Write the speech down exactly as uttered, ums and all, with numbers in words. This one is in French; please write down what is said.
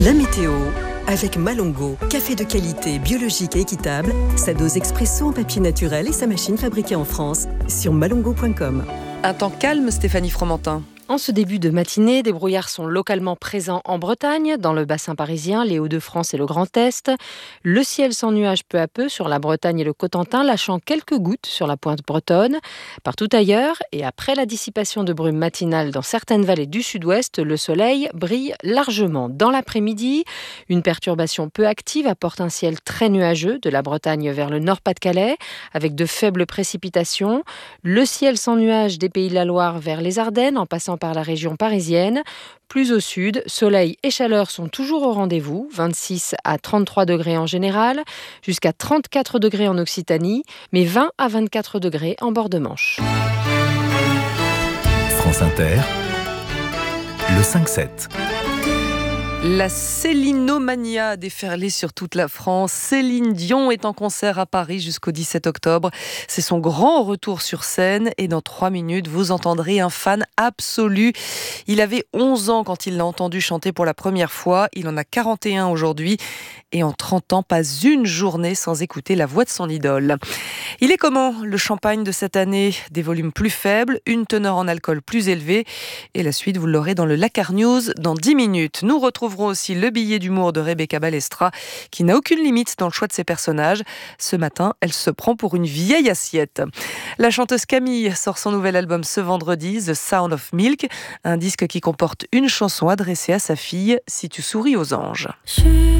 La météo avec Malongo, café de qualité, biologique et équitable, sa dose expresso en papier naturel et sa machine fabriquée en France sur malongo point com. Un temps calme, Stéphanie Fromentin. En ce début de matinée, des brouillards sont localement présents en Bretagne, dans le bassin parisien, les Hauts-de-France et le Grand Est. Le ciel sans nuages peu à peu sur la Bretagne et le Cotentin, lâchant quelques gouttes sur la pointe bretonne. Partout ailleurs, et après la dissipation de brume matinale dans certaines vallées du sud-ouest, le soleil brille largement. Dans l'après-midi, une perturbation peu active apporte un ciel très nuageux de la Bretagne vers le Nord-Pas-de-Calais, avec de faibles précipitations. Le ciel sans nuages des Pays de la Loire vers les Ardennes, en passant par la région parisienne. Plus au sud, soleil et chaleur sont toujours au rendez-vous, vingt-six à trente-trois degrés en général, jusqu'à trente-quatre degrés en Occitanie, mais vingt à vingt-quatre degrés en bord de Manche. France Inter, le cinq sept. La Célinomania a déferlé sur toute la France. Céline Dion est en concert à Paris jusqu'au dix-sept octobre. C'est son grand retour sur scène et dans trois minutes, vous entendrez un fan absolu. Il avait onze ans quand il l'a entendu chanter pour la première fois. Il en a quarante et un aujourd'hui et en trente ans, pas une journée sans écouter la voix de son idole. Il est comment le champagne de cette année? Des volumes plus faibles, une teneur en alcool plus élevée et la suite, vous l'aurez dans le Lakar News dans dix minutes. Nous retrouvons aussi le billet d'humour de Rebecca Balestra qui n'a aucune limite dans le choix de ses personnages. Ce matin, elle se prend pour une vieille assiette. La chanteuse Camille sort son nouvel album ce vendredi, The Sound of Milk, un disque qui comporte une chanson adressée à sa fille, Si tu souris aux anges.